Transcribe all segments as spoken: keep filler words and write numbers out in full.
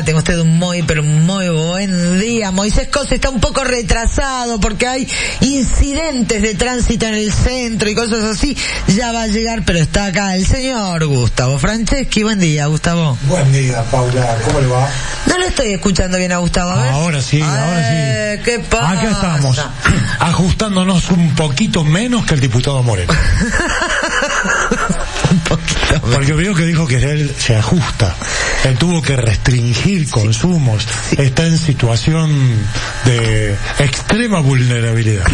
tengo usted un muy, pero muy buen día. Moisés Cose está un poco retrasado porque hay incidentes de tránsito en el centro y cosas así. Ya va a llegar, pero está acá el señor Gustavo Franceschi. Buen día, Gustavo. Buen día, Paula. ¿Cómo le va? No lo estoy escuchando bien a Gustavo. A ver. Ahora sí, Ay, ahora sí. ¿Qué pasa? Acá estamos, ajustándonos un poquito menos que el diputado Moreno. Un poquito menos. Porque veo que dijo que él se ajusta. Él tuvo que restringir consumos. Sí. Está en situación de extrema vulnerabilidad.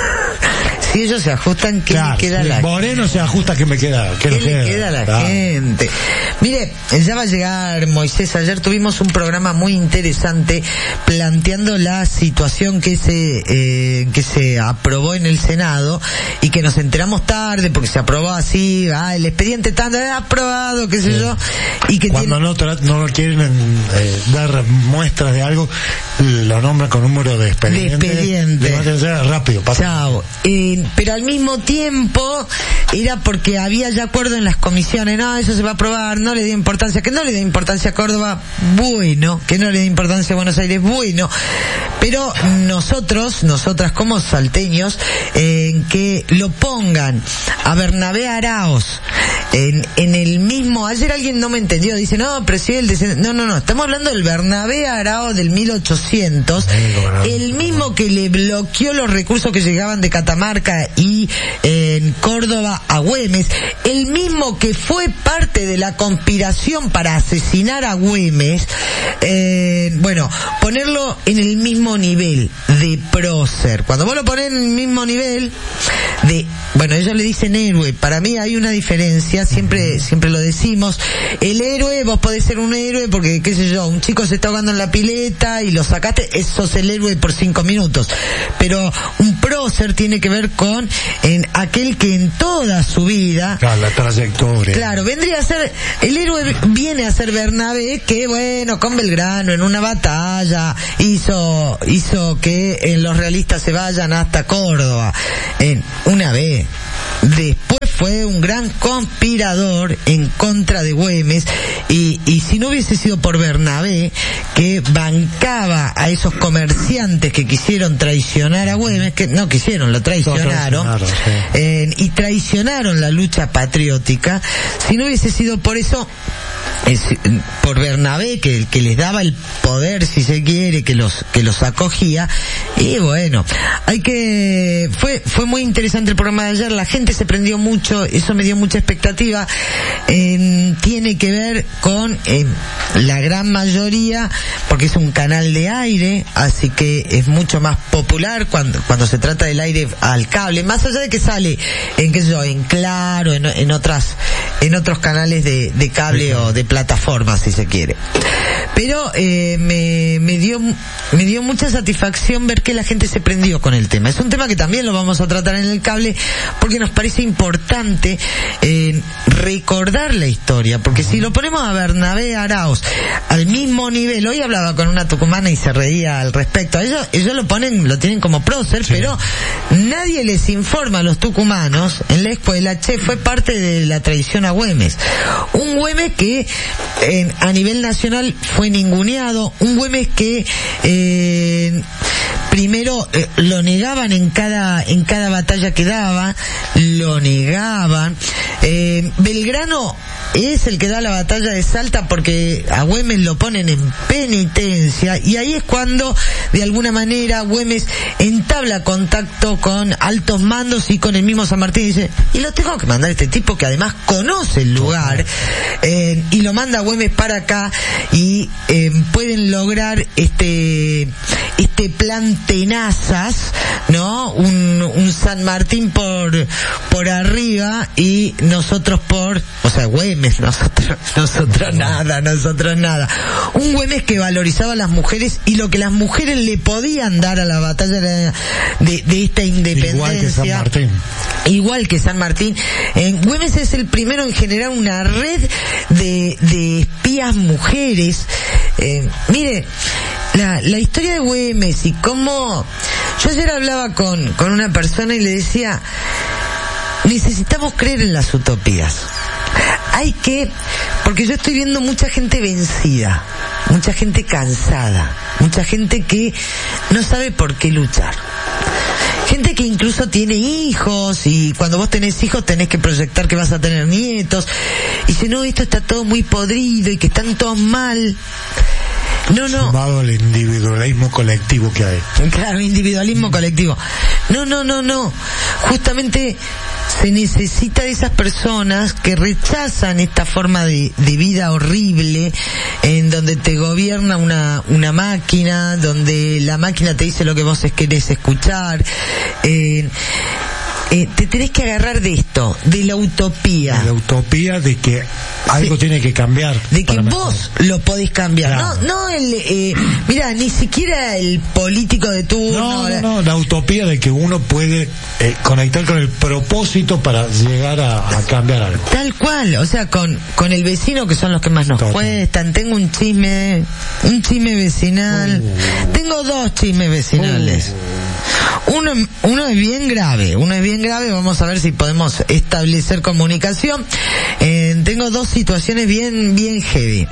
Si ellos se ajustan, ¿qué Claro, le queda a si la Moreno se ajusta, ¿qué me queda? ¿Qué, ¿Qué nos le queda? queda a la Claro. gente? Mire, ya va a llegar Moisés. Ayer tuvimos un programa muy interesante planteando la situación que se eh, que se aprobó en el Senado y que nos enteramos tarde porque se aprobó así, ah, el expediente tan eh, aprobado, qué sé sí. yo, y que cuando tiene... no tra- no quieren eh, dar muestras de algo, lo nombran con número de expediente. De expediente. Le van a tener rápido, pasa. Chao. Eh, pero al mismo tiempo era porque había ya acuerdo en las comisiones. No, eso se va a aprobar, no le dio importancia. Que no le dio importancia a Córdoba, bueno. Que no le dio importancia a Buenos Aires, bueno. Pero nosotros, nosotras como salteños, eh, que lo pongan a Bernabé Araoz en, en el mismo... Ayer alguien no me entendió, dice, no, pero si el de... No, no, no, estamos hablando del Bernabé Araoz del mil ochocientos, el mismo que le bloqueó los recursos que llegaban de Catamarca y eh, en Córdoba a Güemes, el mismo que fue parte de la conspiración para asesinar a Güemes, eh, bueno, ponerlo en el mismo nivel de prócer. Cuando vos lo ponés en el mismo nivel de, bueno, ellos le dicen héroe, para mí hay una diferencia, siempre siempre lo decimos, el héroe, vos podés ser un héroe porque, qué sé yo, un chico se está ahogando en la pileta y lo sacaste, sos el héroe por cinco minutos, pero un prócer tiene que ver con en aquel que en toda su vida, claro, la trayectoria, claro, vendría a ser, el héroe viene a ser Bernabé, que bueno, con Belgrano en una batalla hizo hizo que en los realistas se vayan hasta Córdoba, en una vez. Después fue un gran conspirador en contra de Güemes y, y si no hubiese sido por Bernabé, que bancaba a esos comerciantes que quisieron traicionar a Güemes, que no quisieron, lo traicionaron, no, traicionaron sí. eh, y traicionaron la lucha patriótica, si no hubiese sido por eso, es, por Bernabé, que, que les daba el poder, si se quiere, que los que los acogía, y bueno, hay que fue fue muy interesante el programa de ayer, la gente se prendió mucho, eso me dio mucha expectativa, eh, tiene que ver con eh, la gran mayoría, porque es un canal de aire, así que es mucho más popular cuando cuando se trata del aire al cable, más allá de que sale en qué sé yo, en Claro, en, en otras en otros canales de, de cable sí, o de plataforma, si se quiere. Pero eh, me, me dio me dio mucha satisfacción ver que la gente se prendió con el tema. Es un tema que también lo vamos a tratar en el cable porque nos parece importante eh, recordar la historia, porque si lo ponemos a Bernabé Araoz al mismo nivel, hoy hablaba con una tucumana y se reía al respecto, ellos ellos lo ponen, lo tienen como prócer, sí. Pero nadie les informa a los tucumanos en la escuela, che, fue parte de la traición a Güemes. Un Güemes que eh, a nivel nacional fue ninguneado, un Güemes que eh, primero eh, lo negaban en cada en cada batalla que daba, lo negaban. eh, Belgrano es el que da la batalla de Salta porque a Güemes lo ponen en penitencia y ahí es cuando de alguna manera Güemes entabla contacto con altos mandos y con el mismo San Martín y dice, y lo tengo que mandar a este tipo que además conoce el lugar, eh, y lo manda a Güemes para acá y eh, pueden lograr este este plan tenazas, ¿no? Un, un San Martín por por arriba y nosotros por, o sea, Güemes, nosotros nosotros nada, nosotros nada. Un Güemes que valorizaba a las mujeres y lo que las mujeres le podían dar a la batalla de, de, de esta independencia. Igual que San Martín. Igual que San Martín. Eh, Güemes es el primero en generar una red de, de espías mujeres. Eh, mire, la, la historia de Güemes y cómo... Yo ayer hablaba con, con una persona y le decía, necesitamos creer en las utopías. Hay que, porque yo estoy viendo mucha gente vencida, mucha gente cansada, mucha gente que no sabe por qué luchar. Gente que incluso tiene hijos y cuando vos tenés hijos tenés que proyectar que vas a tener nietos. Y dice, no, esto está todo muy podrido y que están todos mal. No, no. Sumado al individualismo colectivo que hay. Claro, individualismo colectivo. No, no, no, no. Justamente se necesita de esas personas que rechazan esta forma de, de vida horrible en donde te gobierna una, una máquina, donde la máquina te dice lo que vos querés escuchar. Eh, Eh, te tenés que agarrar de esto, de la utopía. De la utopía de que algo sí, tiene que cambiar. De que vos lo podés cambiar. Claro. No, no el, eh, mira, ni siquiera el político de turno. No, no, no, la utopía de que uno puede eh, conectar con el propósito para llegar a, a cambiar algo. Tal cual, o sea, con, con el vecino que son los que más nos Total. cuestan. Tengo un chisme, un chisme vecinal. Uh. Tengo dos chismes vecinales. Uh. Uno, uno es bien grave, uno es bien grave, vamos a ver si podemos establecer comunicación. Eh, tengo dos situaciones bien, bien heavy,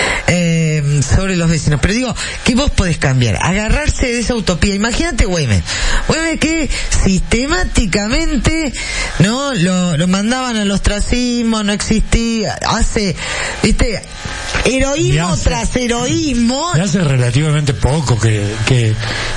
eh, sobre los vecinos. Pero digo, ¿qué vos podés cambiar? Agarrarse de esa utopía. Imagínate Güemes. Güemes que sistemáticamente, ¿no? Lo, lo mandaban al ostracismo, no existía, hace, viste, heroísmo hace, tras heroísmo. Y hace relativamente poco que, que,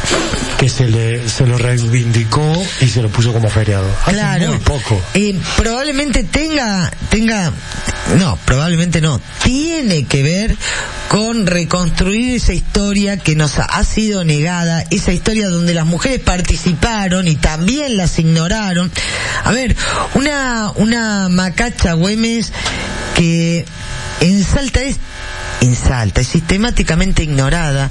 que se le, se lo reivindicó y se lo puso como feriado. Hace claro. Muy poco. Eh, probablemente tenga, tenga, no, probablemente no, tiene que ver con reconstruir esa historia que nos ha sido negada, esa historia donde las mujeres participaron y también las ignoraron. A ver, una, una macacha Güemes que en Salta es, en Salta es sistemáticamente ignorada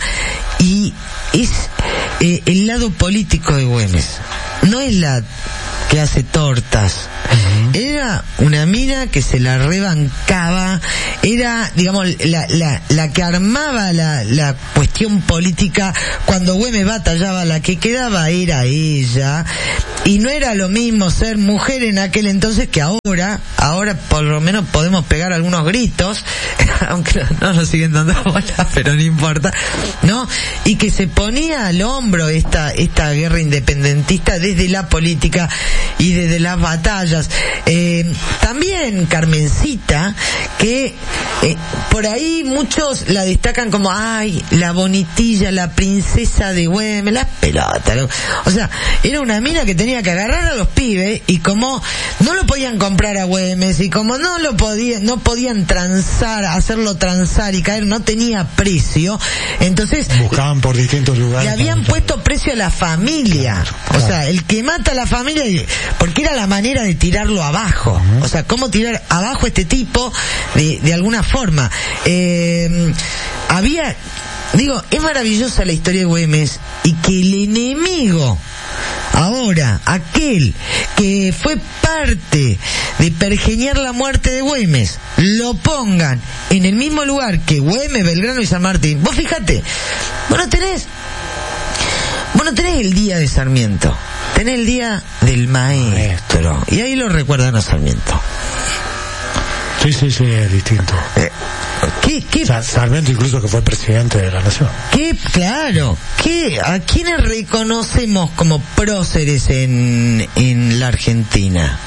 y es eh, el lado político de Güemes. No es la que hace tortas. Uh-huh. Era una mina que se la rebancaba, era, digamos, la, la, la que armaba la, la cuestión política. Cuando Güemes batallaba, la que quedaba era ella. Y no era lo mismo ser mujer en aquel entonces que ahora. Ahora por lo menos podemos pegar algunos gritos, aunque no nos siguen dando bola, pero no importa, ¿no? Y que se ponía al hombro esta, esta guerra independentista desde la política y desde las batallas. Eh, también Carmencita, que eh, por ahí muchos la destacan como, ay, la bonitilla, la princesa de Güemes, las pelotas. ¿No? O sea, era una mina que tenía que agarrar a los pibes y como no lo podían comprar a Güemes y como no lo podían, no podían transar, hacerlo transar y caer, no tenía precio, entonces buscaban por distintos lugares. Le habían puesto precio a la familia. Claro, claro. O sea, el que mata a la familia, porque era la manera de tirarlo abajo. Uh-huh. O sea, cómo tirar abajo a este tipo de, de alguna forma. Eh, había, digo, es maravillosa la historia de Güemes y que el enemigo ahora, aquel que fue parte de pergeñar la muerte de Güemes, lo pongan en el mismo lugar que Güemes, Belgrano y San Martín. Vos fíjate, vos no tenés, vos no tenés el día de Sarmiento, tenés el día del maestro, y ahí lo recuerdan a Sarmiento. Sí, sí, sí, es distinto. Eh, ¿Qué, qué? O sea, Sarmiento incluso que fue presidente de la nación. ¿Qué? Claro. ¿Qué? ¿A quiénes reconocemos como próceres en, en la Argentina?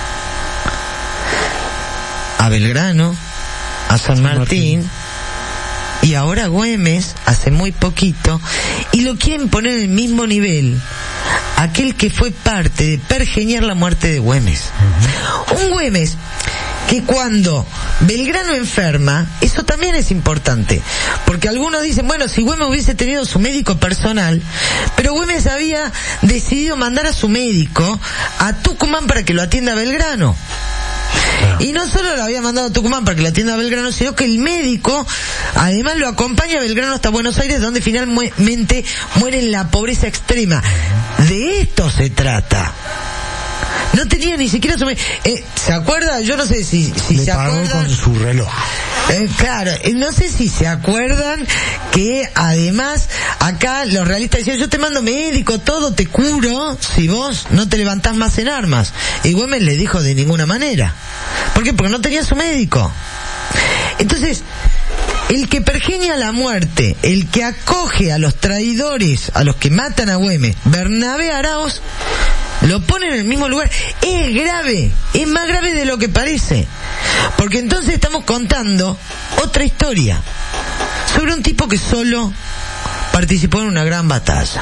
A Belgrano, a San Martín, Martín, y ahora Güemes, hace muy poquito, y lo quieren poner en el mismo nivel aquel que fue parte de pergeñar la muerte de Güemes. Uh-huh. Un Güemes que cuando Belgrano enferma, eso también es importante, porque algunos dicen, bueno, si Güemes hubiese tenido su médico personal, pero Güemes había decidido mandar a su médico a Tucumán para que lo atienda a Belgrano. Claro. Y no solo lo había mandado a Tucumán para que lo atienda a Belgrano, sino que el médico además lo acompaña a Belgrano hasta Buenos Aires, donde finalmente muere en la pobreza extrema. De esto se trata. No tenía ni siquiera su... Eh, ¿Se acuerda? Yo no sé si, si Le se pagó acuerdan... con su reloj. Eh, claro, eh, no sé si se acuerdan que además acá los realistas decían, yo te mando médico, todo te curo si vos no te levantás más en armas. Y Güemes le dijo de ninguna manera. ¿Por qué? Porque no tenía su médico. Entonces, el que pergeña la muerte, el que acoge a los traidores, a los que matan a Güemes, Bernabé Araoz, lo pone en el mismo lugar. Es grave, es más grave de lo que parece, porque entonces estamos contando otra historia sobre un tipo que solo participó en una gran batalla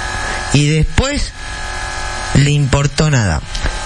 y después le importó nada.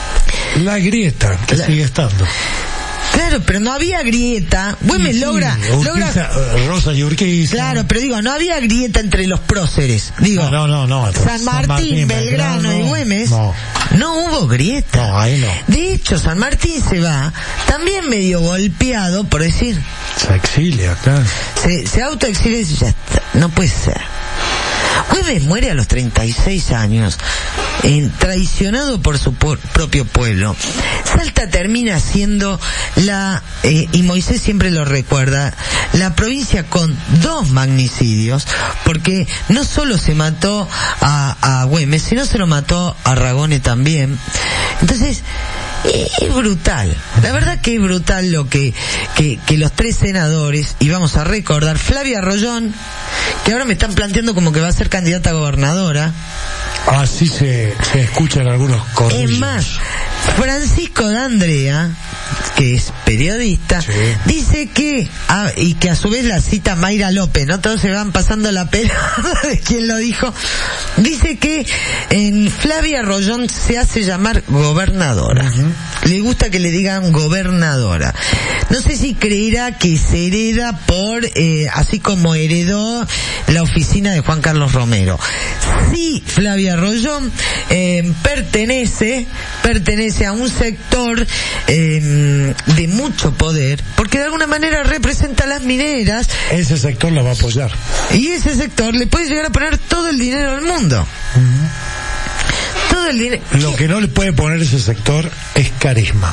La grieta que la... sigue estando. Claro, pero no había grieta. Güemes sí, logra, Urquiza, logra... Rosa y Urquiza. Claro, pero digo, no había grieta entre los próceres. Digo, no, no, no, no. San Martín, San Martín Belgrano, Belgrano y Güemes, no. no hubo grieta. No, ahí no. De hecho, San Martín se va también medio golpeado, por decir. Se exilia, claro. Se, se autoexilia y dice, ya está, no puede ser. Güemes muere a los treinta y seis años, eh, traicionado por su por, propio pueblo. Salta termina siendo la, eh, y Moisés siempre lo recuerda, la provincia con dos magnicidios, porque no solo se mató a, a Güemes, sino se lo mató a Ragone también. Entonces, es brutal, la verdad que es brutal lo que, que, que los tres senadores, y vamos a recordar, Flavia Rollón, que ahora me están planteando como que va a ser candidata a gobernadora. Así se, se escucha en algunos corrillos. Es más, Francisco D'Andrea, que es periodista, sí, dice que, ah, y que a su vez la cita Mayra López, ¿no? Todos se van pasando la pelota de quien lo dijo. Dice que en Flavia Rollón se hace llamar gobernadora. Uh-huh. Le gusta que le digan gobernadora. No sé si creerá que se hereda por, eh, así como heredó la oficina de Juan Carlos Romero. Sí, Flavia Rollón eh, pertenece, pertenece a un sector eh, de mucho poder, porque de alguna manera representa a las mineras. Ese sector la va a apoyar. Y ese sector le puede llegar a poner todo el dinero del mundo. Uh-huh. Todo el dinero. Lo que no le puede poner ese sector es carisma.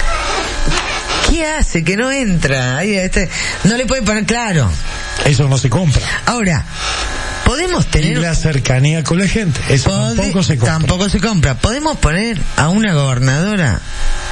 ¿Qué hace? Que no entra. Ahí, este, no le puede poner, claro. Eso no se compra. Ahora, podemos tener... Y la cercanía con la gente. Eso Pod... tampoco se compra. Tampoco se compra. Podemos poner a una gobernadora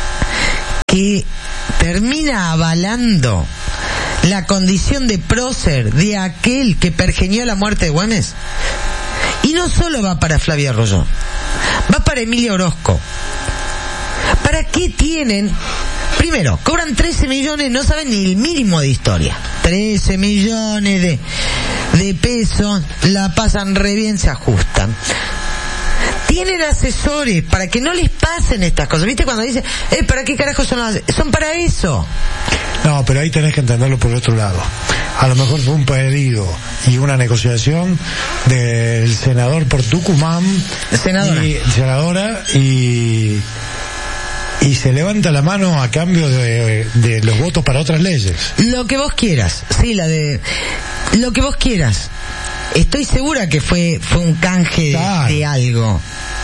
que termina avalando la condición de prócer de aquel que pergeñó la muerte de Güemes. Y no solo va para Flavia Rollón, va para Emilia Orozco. ¿Para qué tienen? Primero, cobran trece millones, no saben ni el mínimo de historia. trece millones de, de pesos, la pasan re bien, se ajustan. Tienen asesores para que no les pasen estas cosas. ¿Viste cuando dicen, eh, ¿para qué carajo son los asesores? Son para eso. No, pero ahí tenés que entenderlo por otro lado. A lo mejor fue un pedido y una negociación del senador por Tucumán. Senadora. Y, senadora y... y se levanta la mano a cambio de, de los votos para otras leyes. Lo que vos quieras, sí, la de... Lo que vos quieras. Estoy segura que fue fue un canje claro. de, de algo.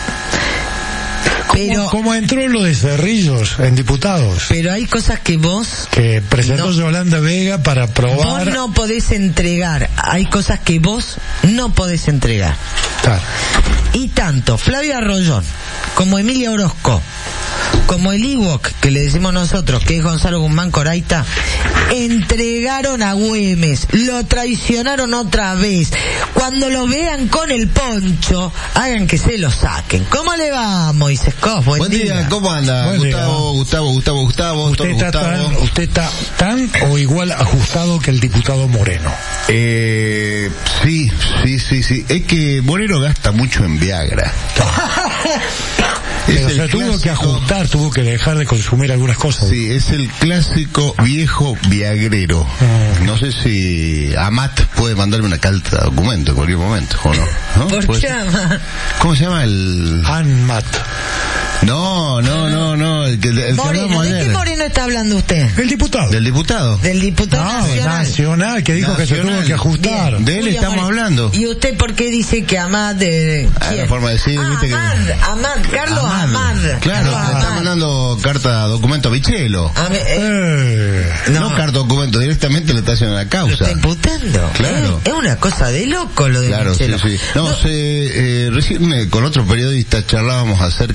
Pero, como entró lo de Cerrillos en diputados. Pero hay cosas que vos... Que presentó no, Yolanda Vega para probar... Vos no podés entregar. Hay cosas que vos no podés entregar. Claro. Y tanto Flavia Rollón como Emilia Orozco, como el Ewok, que le decimos nosotros, que es Gonzalo Guzmán Coraita, entregaron a Güemes, lo traicionaron otra vez. Cuando lo vean con el poncho, hagan que se lo saquen. ¿Cómo le va, Moisés Koff? Buen, Buen día. día, ¿cómo anda? Buen Gustavo, día. Gustavo, Gustavo, Gustavo, ¿Usted está, Gustavo. Tan, ¿Usted está tan o igual ajustado que el diputado Moreno? Eh, sí, sí, sí, sí. Es que Moreno gasta mucho en Viagra. Pero, o sea, tuvo clásico... que ajustar, tuvo que dejar de consumir algunas cosas. Sí, es el clásico viejo viagrero. Ah. No sé si Amat puede mandarme una carta de documento en cualquier momento, ¿o no? ¿No? ¿Por qué Amat? ¿Cómo se llama el...? Anmat. No, no, no, no. El que, el Moreno, que ¿de qué Moreno está hablando usted? El diputado. ¿Del diputado? Del diputado no, nacional. nacional, que dijo nacional. Que se tuvo que ajustar. Bien. De él Julio estamos Moreno. Hablando. ¿Y usted por qué dice que Amad de... Ah, la forma de decir, ah, viste Amad, que... Amad, Carlos Amad. Amad. Claro, Carlos le está Amad. mandando carta, documento a Bichelo. A me, eh, eh, no. no carta, documento, directamente le está haciendo la causa. Lo está imputando. Claro. Es, es una cosa de loco lo de claro, Bichelo. Sí, sí. No, no. Se, eh, recién eh, con otro periodista charlábamos acerca de por qué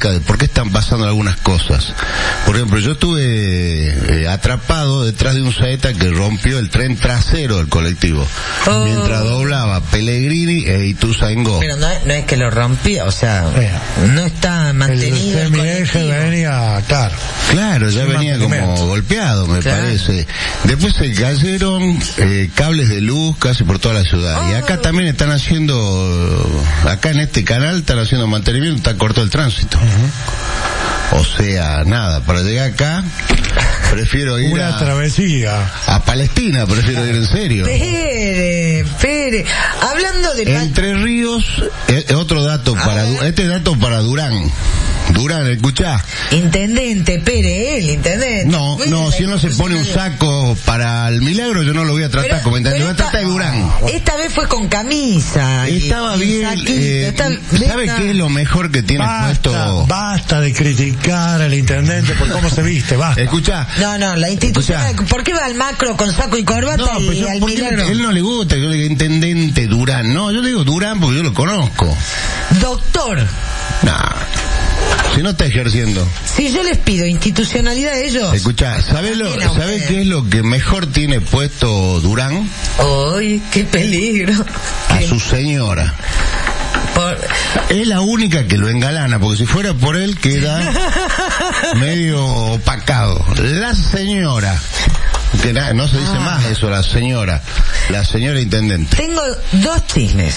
están pasando algunas cosas. Por ejemplo, yo estuve eh, atrapado detrás de un saeta que rompió el tren trasero del colectivo, oh. mientras doblaba Pellegrini e Ituzaingó. Pero no, no es que lo rompía, o sea, eh. no está mantenido el, el eje venía, claro. Claro, ya venía como golpeado, me claro. parece. Después se cayeron eh, cables de luz casi por toda la ciudad. Oh. Y acá también están haciendo, acá en este canal están haciendo mantenimiento, está corto el tránsito. Uh-huh. O sea, nada, para llegar acá prefiero ir una a, travesía a Palestina, prefiero ir en serio. Pere, Pere, hablando de Entre Ríos, eh, otro dato a para ver. este dato para Durán. Durán, escuchá. Intendente, Pere, el intendente. No, no, si no se pone un saco para el milagro, yo no lo voy a tratar pero, como intendente, voy a tratar de Durán. Esta vez fue con camisa. Estaba y, bien. Y eh, está, ¿Sabe qué es lo mejor que tiene basta, puesto? Basta de criticar al intendente por cómo se viste, basta. Escuchá. No, no, la institución. Escuchá. ¿Por qué va al macro con saco y corbata no, y yo, al milagro? Él no le gusta, yo le digo intendente Durán. No, yo le digo Durán porque yo lo conozco. Doctor. No. Si no está ejerciendo. Si yo les pido institucionalidad a ellos. Escuchá, ¿sabés lo, ¿sabés qué es lo que mejor tiene puesto Durán? ¡Ay, qué peligro! A ¿Qué? Su señora. Por... Es la única que lo engalana, porque si fuera por él queda medio opacado. La señora. Que na, no se dice ah. más eso, la señora. La señora intendente. Tengo dos chismes.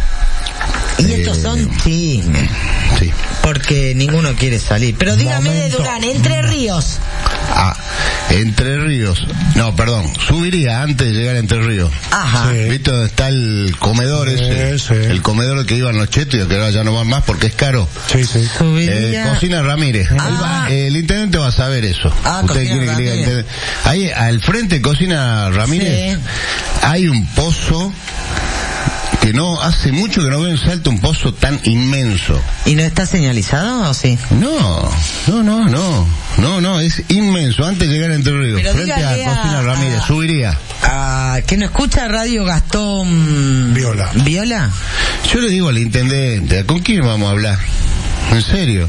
Y eh, estos son chismes. Sí. Porque ninguno quiere salir. Pero dígame Momento. de Durán, Entre Ríos. Ah, Entre Ríos. No, perdón, subiría antes de llegar a Entre Ríos. Ajá. Sí. ¿Viste dónde está el comedor sí, ese? Sí. El comedor que iba en los chetos y que ahora ya no van más porque es caro. Sí, sí. Eh, Cocina Ramírez. Ah. Él va, eh, el intendente va a saber eso. Ah, Usted quiere que diga intendente. Ahí, al frente de Cocina Ramírez, sí. hay un pozo que no, hace mucho que no veo en Salta un pozo tan inmenso. ¿Y no está señalizado o sí? No, no, no, no, no, no, es inmenso, antes de llegar a Entre Ríos, frente a Cocina Ramírez, a, subiría. A, ¿Que no escucha Radio Gastón Viola? ¿Viola? Yo le digo al intendente, ¿con quién vamos a hablar? ¿En serio?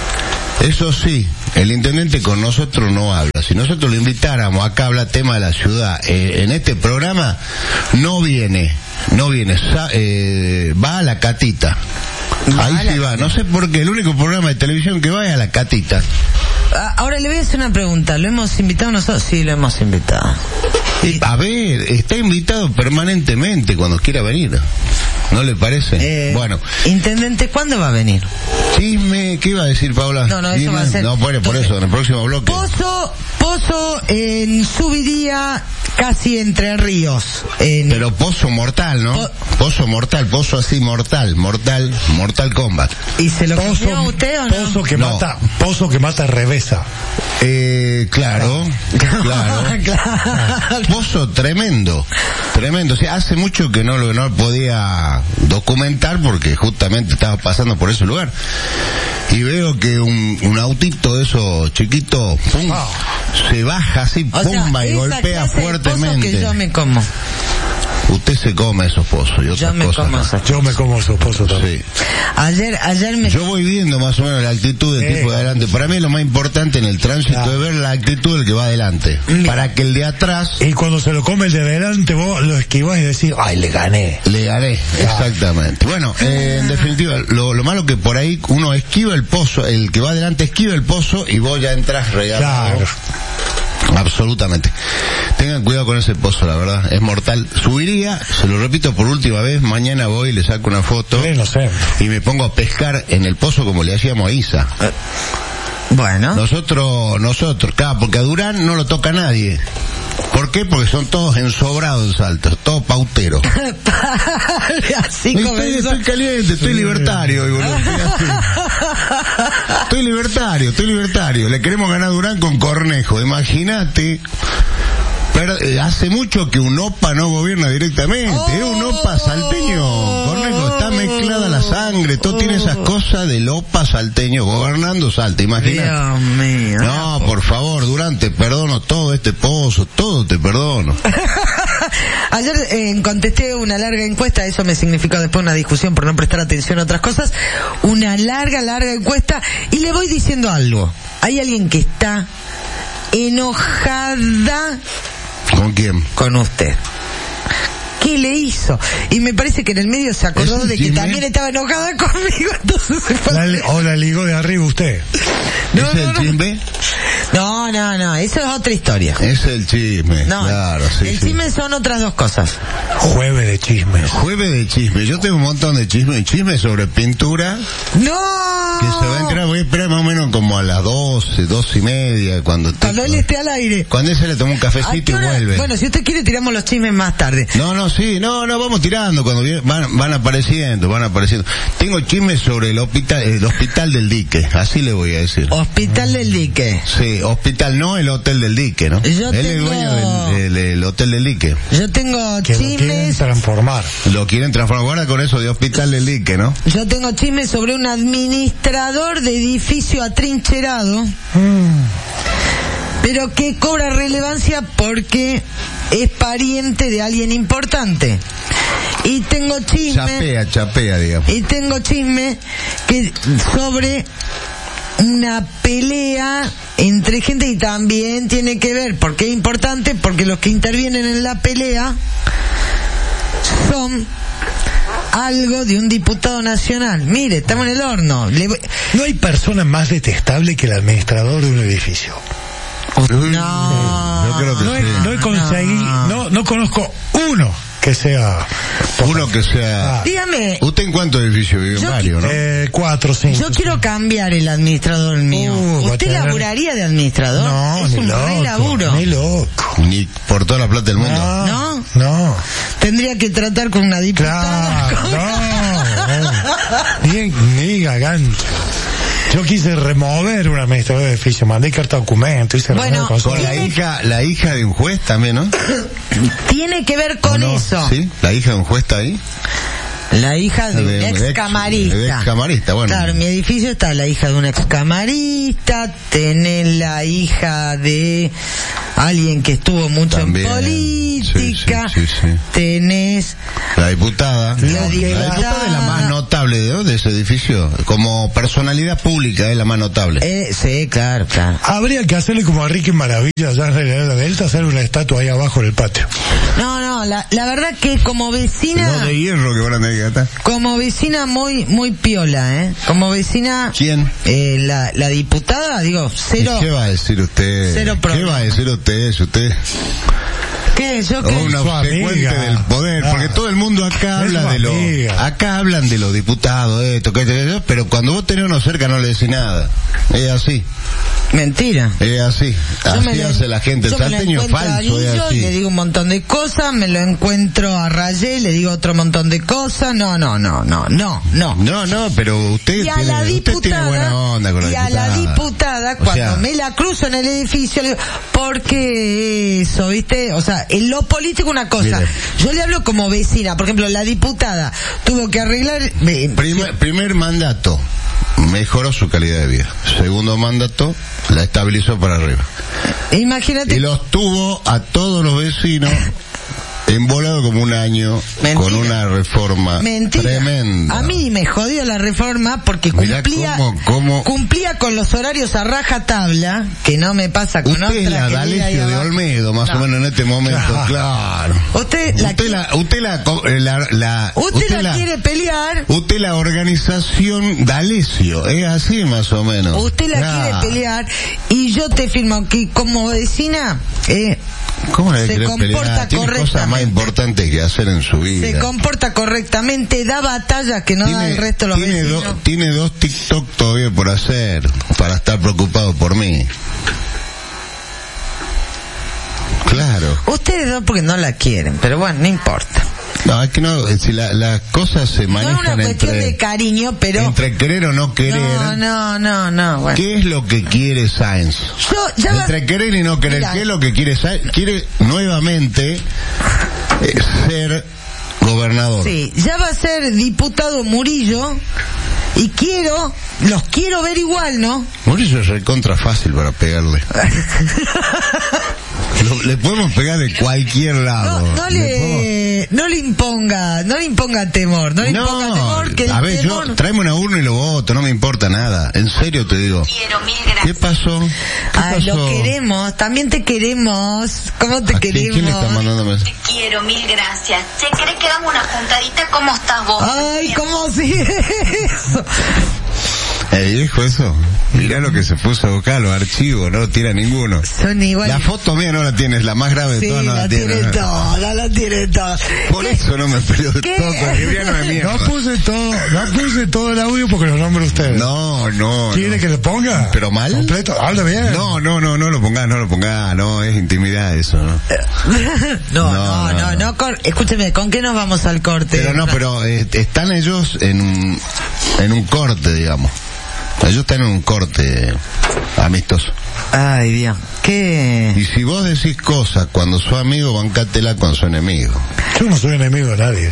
Eso sí, el intendente con nosotros no habla. Si nosotros lo invitáramos acá a hablar tema de la ciudad, eh, en este programa, no viene, no viene, sa- eh, va a la catita. Va Ahí sí va, catita. No sé por qué, el único programa de televisión que va es a la catita. Ahora le voy a hacer una pregunta, ¿lo hemos invitado nosotros? Sí, lo hemos invitado. Y, a ver, está invitado permanentemente cuando quiera venir. ¿No le parece? Eh, bueno. Intendente, ¿cuándo va a venir? Chisme, ¿qué iba a decir, Paula? No, no, eso Dime. va a ser... No, por, por eso, en el próximo bloque. Pozo, Pozo en subiría casi Entre Ríos. En... Pero Pozo mortal, ¿no? Po... Pozo mortal, Pozo así mortal, mortal, Mortal Kombat. ¿Y se lo Pozo, comió usted o no? Pozo que no. mata, Pozo que mata revesa. Eh, claro, claro. claro. Pozo tremendo, tremendo. O sea, hace mucho que no lo no podía documentar porque justamente estaba pasando por ese lugar. Y veo que un, un autito de esos chiquitos, pum, wow. se baja así, pumba, y golpea fuertemente. Que yo me como. Usted se come esos pozos y otras yo me cosas. Como ¿no? Yo me como esos pozos también. Sí. Ayer, ayer me... Yo voy viendo más o menos la actitud del eh. tipo de adelante. Para mí lo más importante en el tránsito claro. es ver la actitud del que va adelante. Mm. Para que el de atrás... Y cuando se lo come el de adelante, vos lo esquivás y decís, ¡ay, le gané! Le gané, claro. exactamente. Bueno, eh, en definitiva, lo, lo malo que por ahí uno esquiva el pozo, el que va adelante esquiva el pozo y vos ya entras regalado. Claro. Absolutamente. Tengan cuidado con ese pozo, la verdad, es mortal. Subiría, se lo repito por última vez, mañana voy y le saco una foto sí, no sé. y me pongo a pescar en el pozo como le hacíamos a Isa. Eh, bueno. Nosotros, nosotros, claro, porque a Durán no lo toca nadie. ¿Por qué? Porque son todos ensobrados en Salta, todos pauteros. Así estoy, estoy caliente, estoy libertario. Hoy, boludo, estoy, así. estoy libertario, estoy libertario. Le queremos ganar a Durán con Cornejo, imagínate. Pero hace mucho que un O P A no gobierna directamente, oh, ¿eh? Un O P A salteño. Cornejo está mezclada la sangre, todo oh. tiene esas cosas de Lopa salteño gobernando Salta, imagínate. Dios mío. No, por favor, Durán, te perdono todo este pozo, todo te perdono. Ayer eh, contesté una larga encuesta, eso me significó después una discusión por no prestar atención a otras cosas, una larga, larga encuesta, y le voy diciendo algo. Hay alguien que está enojada. ¿Con quién? Con usted. ¿Qué le hizo? Y me parece que en el medio se acordó de que chisme? también estaba enojada conmigo, entonces se fue. La, o la ligó de arriba usted. No, ¿Es no, el no. chisme? No, no, no, eso es otra historia. Es el chisme, No, claro, sí, el sí. chisme son otras dos cosas. Jueves de chismes. Jueves de chisme, yo tengo un montón de chisme, chisme sobre pintura, ¡No! que se va a enterar, voy a esperar más o menos como a las doce, doce y media, cuando esté- Cuando él esté al aire. Cuando él se le toma un ¿A cafecito qué y hora? vuelve. Bueno, si usted quiere tiramos los chismes más tarde. No, no, sí, no, no, vamos tirando, cuando viene- van, van apareciendo, van apareciendo. Tengo chismes sobre el hospital, el hospital del dique, así le voy a decir. Hospital del Dique. Sí, hospital, no el hotel del dique, ¿no? Yo Él es tengo- dueño del, del- del hotel del dique. Yo tengo Que lo quieren chismes. transformar. Lo quieren transformar, guarda con eso de hospital del dique, ¿no? Yo tengo chismes sobre un administrador de edificio atrincherado, Mm. pero que cobra relevancia porque es pariente de alguien importante. Y tengo chisme, Chapea, chapea, digamos. y tengo chisme que sobre una pelea entre gente, y también tiene que ver, porque es importante, porque los que intervienen en la pelea son algo de un diputado nacional. Mire, estamos en el horno. Le voy- No hay persona más detestable que el administrador de un edificio. No, Yo creo que No he, sí. no he conseguido, no, no conozco uno que sea. Uno que sea... Ah. Dígame, ¿Usted en cuántos edificios vive? Yo Varios, ¿no? Eh, cuatro, cinco. yo quiero cambiar el administrador mío. Uh, va a ¿Usted tener- laburaría de administrador? No, es ni un re loco, laburo. ni loco. Ni por toda la plata del mundo. No, ¿No? no. Tendría que tratar con una diputada. Claro, no, no. Ni, ni gagancho. Yo quise remover un administrador de edificio, mandé carta de documento, hice Bueno, remover Con la Tiene- hija, la hija de un juez también, ¿no? Tiene que ver con ¿O no? eso. ¿Sí? ¿La hija de un juez está ahí? La hija de un De- de ex ex- camarista. de ex camarista, bueno. Claro, en mi edificio está la hija de un ex camarista, tenés la hija de alguien que estuvo mucho También, en política, sí, sí, sí, sí. tenés La diputada. La diputada. La diputada es la más notable de, de ese edificio. Como personalidad pública es la más notable. Eh, sí, claro, claro. Habría que hacerle como a Ricky Maravilla allá en Realidad de la Delta, hacer una estatua ahí abajo en el patio. No, no, la, la verdad que como vecina, No de hierro que van a tener que gastar. como vecina muy, muy piola, ¿eh? Como vecina, ¿Quién? eh, la, la diputada, digo, cero, ¿Y ¿Qué va a decir usted? cero ¿Qué problema. va a decir usted? Si usted ¿qué? Yo o qué. una Su obsecuente amiga. del poder, Ah. porque todo el mundo acá Es habla su de los, amiga. acá hablan de los diputados, esto, que esto, pero cuando vos tenés uno cerca no le decís nada. Es así, Mentira. es así. Yo me Así lo- hace la gente. El yo me lo salteño encuentro a falso es Guillo, así. le digo un montón de cosas, me lo encuentro a Rayé, le digo otro montón de cosas, no, no, no, no, no, no. No, no, pero usted Y a tiene, la usted tiene diputada, buena onda con la y a diputada. la diputada, O cuando sea, me la cruzo en el edificio, le digo, ¿por qué eso, viste? O sea, en lo político una cosa, Mire. yo le hablo como vecina, por ejemplo, la diputada tuvo que arreglar, eh, Primer, primer mandato, mejoró su calidad de vida. Segundo mandato, la estabilizó para arriba. imagínate, Y los tuvo a todos los vecinos embolado como un año. Mentira. Con una reforma mentira. tremenda. A mí me jodió la reforma porque Mirá cumplía, cómo- cómo- cumplía con los horarios a raja tabla, que no me pasa con Usted otra es la que vive ahí D'Alessio de abajo. Olmedo, más No. o menos en este momento, claro. Usted la, Usted la, usted la, eh, la, la- usted la quiere pelear, usted la organización D'Alessio, es así más o menos. usted la Claro. quiere pelear, y yo te firmo que como vecina, eh, ¿Cómo le se quiere comporta pelear? Tiene cosas más correctamente. importantes que hacer en su vida. se comporta correctamente, da batallas que no da el resto de los tiene, vecinos. do- tiene dos TikTok todavía por hacer para estar preocupado por mí. Claro. Ustedes dos porque no la quieren, pero bueno, no importa. No, es que no, si la- las cosas se No es una manejan cuestión entre, de cariño, pero... entre querer o no querer. No, no, no, no, bueno. ¿Qué es lo que quiere Sáenz? Yo, ya va- Entre querer y no querer, Mira. ¿qué es lo que quiere Sáenz? Quiere nuevamente eh, ser gobernador. Sí, ya va a ser diputado Murillo y quiero, los quiero ver igual, ¿no? Murillo es recontra fácil para pegarle. Lo, le podemos pegar de cualquier lado. No, no le, le no le imponga, no le imponga temor, no le no, imponga temor. Que a ver, temor... yo tráeme una urna y lo voto, no me importa nada. En serio te digo. Quiero, mil gracias. ¿Qué pasó? ¿Qué Ay, pasó? lo queremos, también te queremos. ¿Cómo te ¿A queremos? ¿Quién le está mandando mensaje? Te quiero, mil gracias. ¿Se cree que hagamos una juntadita? ¿Cómo estás vos? Ay, ¿cómo si eso? Eh, dijo eso. Mirá lo que se puso a buscar, los archivos, no lo tira ninguno. Son igual. La foto mía no la tienes, la más grave de Sí, todas no la, la tiene. tiene toda, la tiene toda. Por ¿Qué? eso no me peleo de ¿Qué? todo, Libriano de mierda. No puse todo, no puse todo el audio porque lo nombro ustedes. No, no. ¿Quiere no. que le ponga? ¿Pero mal? Completo, habla bien. No, no, no, no lo pongas, no lo pongas, no, es intimidad eso, ¿no? No, no, No, no, no, no, no. cor- escúcheme, ¿con qué nos vamos al corte? Pero no, pero eh, están ellos en un, en un corte, digamos. Ellos están en un corte amistoso. Ay, Dios, ¿qué? Y si vos decís cosas cuando sos amigo, bancátela cuando sos enemigo. Yo no soy enemigo de nadie.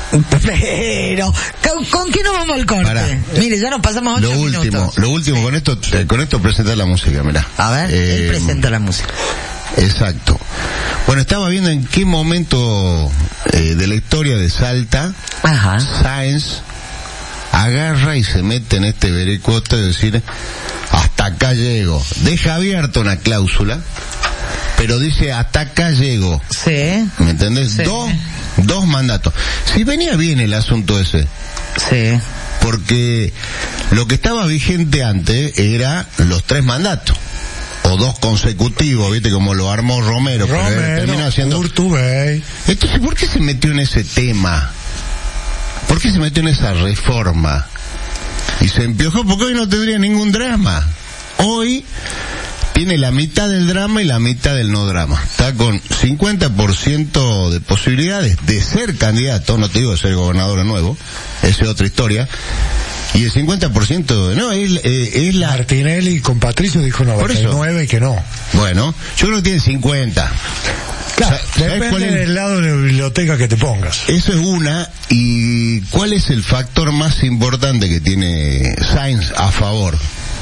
Pero, ¿con, con qué nos vamos al corte? Pará. Mire, ya nos pasamos ocho Lo último, minutos. lo último, con esto, eh, con esto presenta la música, mirá. A ver, Eh, él presenta la música. Exacto. Bueno, estaba viendo en qué momento eh, de la historia de Salta, Ajá. Sáenz agarra y se mete en este vericueto de decir, hasta acá llego. Deja abierta una cláusula, pero dice, hasta acá llego. Sí, ¿Me entendés? Sí. Dos, dos mandatos. Si venía bien el asunto ese, sí. porque lo que estaba vigente antes era los tres mandatos. O dos consecutivos, viste, como lo armó Romero, pero termina Romero, haciendo... Urtubey. Entonces, ¿por qué se metió en ese tema? ¿Por qué se metió en esa reforma? Y se empiojó porque hoy no tendría ningún drama. Hoy tiene la mitad del drama y la mitad del no drama. Está con cincuenta por ciento de posibilidades de ser candidato, no te digo de ser gobernador de nuevo, esa es otra historia. Y el cincuenta por ciento, no, es, eh, es la... Martinelli con Patricio dijo Por eso. noventa y nueve que no. Bueno, yo creo que tiene cincuenta. Claro, Sa- ¿sabes depende cuál es? del lado de la biblioteca que te pongas. Eso es una. ¿Y cuál es el factor más importante que tiene Sáenz a favor?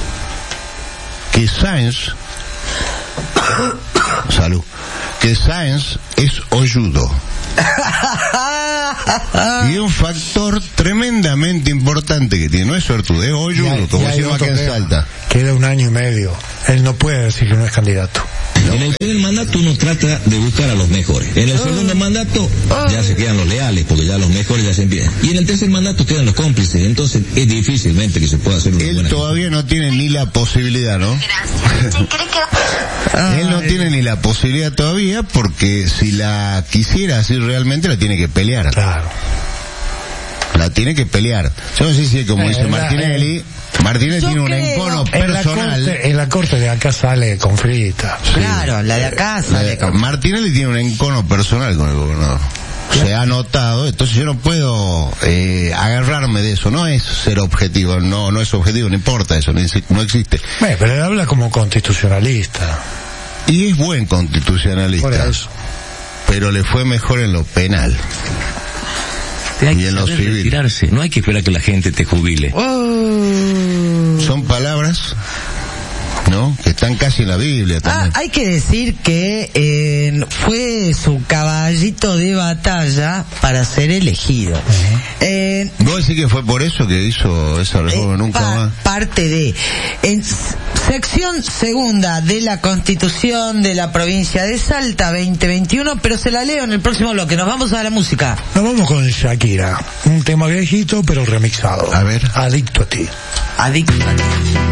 Que Sáenz... Salud. Que Sáenz es oyudo. Y es un factor tremendamente importante que tiene. No es suertudo, es oyudo, Y hay- como y hay decimos otro acá en tema. Salta. Queda un año y medio. Él no puede decir que no es candidato. En el primer mandato uno trata de buscar a los mejores. En el segundo mandato ya se quedan los leales, porque ya los mejores ya se empiezan. Y en el tercer mandato quedan los cómplices. Entonces es difícilmente que se pueda hacer una Él buena todavía no tiene ni la posibilidad, ¿no? Gracias. ¿Se cree que... Él no tiene ni la posibilidad todavía porque si la quisiera hacer realmente la tiene que pelear. Claro. La tiene que pelear. Yo no sé si como Eh, dice la- Martinelli, Martinelli Yo tiene un creo- encono En la, personal. corte, en la corte de acá sale con frita. Claro, la de acá sale Eh, con... Martinelli tiene un encono personal con el gobernador. Se ha notado, entonces yo no puedo eh, agarrarme de eso. No es ser objetivo, no no es objetivo, no importa eso, no exi- no existe. Eh, pero él habla como constitucionalista. Y es buen Por constitucionalista, eso. pero le fue mejor en lo penal. Hay Y que en lo saber civil. retirarse. No hay que esperar que la gente te jubile. Oh. Son palabras, ¿no? Que están casi en la Biblia Ah, también. hay que decir que eh, fue su caballito de batalla para ser elegido. Eh, ¿Vos decís que fue por eso que hizo esa reforma? Eh, Nunca pa- más. Parte de en s- sección segunda de la Constitución de la provincia de Salta veinte veintiuno, pero se la leo en el próximo bloque. Nos vamos a la música. Nos vamos con Shakira. Un tema viejito pero remixado. A ver. Adicto a ti. Adicto a ti.